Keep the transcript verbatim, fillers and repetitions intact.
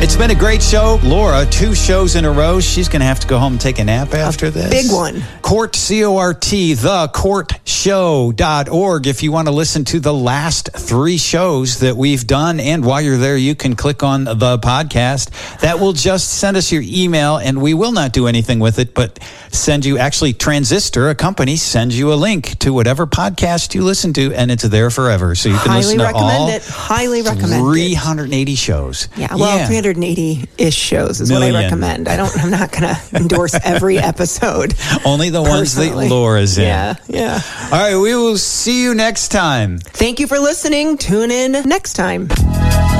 It's been a great show. Laura, two shows in a row. She's going to have to go home and take a nap after a this. Big one. Court, C O R T, the court show dot org. If you want to listen to the last three shows that we've done, and while you're there, you can click on the podcast. That will just send us your email, and we will not do anything with it, but send you, actually, Transistor, a company, sends you a link to whatever podcast you listen to, and it's there forever. So you can Highly listen to recommend all it. Highly recommend three hundred eighty shows. Yeah, well, yeah. three hundred eighty-ish shows is Million. what I recommend. I don't, I'm not going to endorse every episode. Only the ones that personally. Laura's in. Yeah, yeah. All right, we will see you next time. Thank you for listening. Tune in next time.